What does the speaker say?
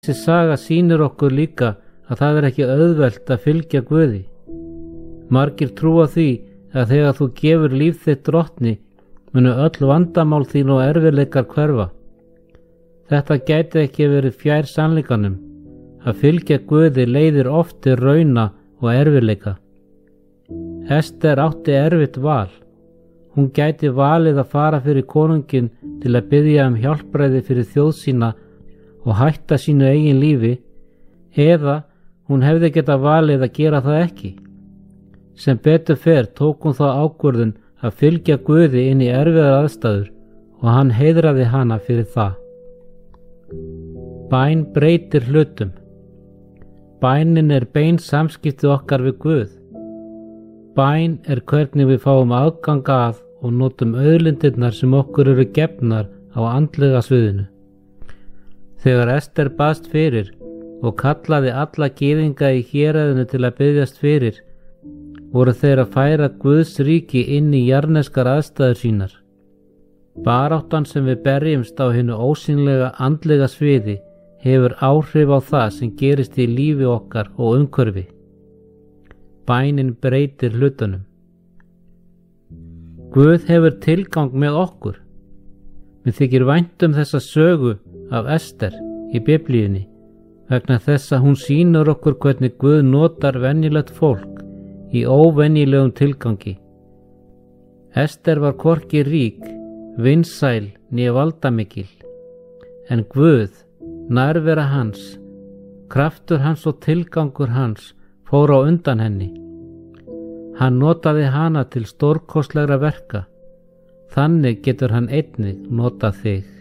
Þessi saga sýnir okkur líka að það er ekki auðvelt að fylgja Guði. Margir trúa því að þegar þú gefur líf þitt Drottni munu öll vandamál þín og erfiðleikar hverfa. Þetta gæti ekki verið fjær sannleikanum. Að fylgja Guði leiðir oft til rauna og erfiðleika. Ester átti erfitt val. Hún gæti valið að fara fyrir konunginn til að biðja hjálpræði fyrir þjóð sína og hætta sínu eigin lífi, eða hún hefði getað valið að gera það ekki. Sem betur fer tók hún þá ákvörðun að fylgja Guði inn í erfiðar aðstæður og hann heiðraði hana fyrir það. Bæn breytir hlutum. Bænin er bein samskipti okkar við Guð. Bæn er hvernig við fáum aðgang að og notum auðlindirnar sem okkur eru gefnar á andlega sviðinu. Þegar Ester baðst fyrir og kallaði alla gyðinga í héraðinu til að biðjast fyrir, voru þeir að færa Guðs ríki inn í jarðneskar aðstæður sínar. Baráttan sem við berjumst á hinu ósýnilega andlega sviði hefur áhrif á það sem gerist í lífi okkar og umhverfi. Bænin breytir hlutunum. Guð hefur tilgang með okkur. Mér þykir vænt þessa sögu af Ester í Biblíunni vegna þess að hún sýnir okkur hvernig Guð notar venjulegt fólk í óvenjulegum tilgangi. Ester var hvorki rík, vinsæl né valdamikil, en Guð, nærvera hans, kraftur hans og tilgangur hans fór á undan henni. Hann notaði hana til stórkostlegra verka. Þannig getur hann einnig notað þig.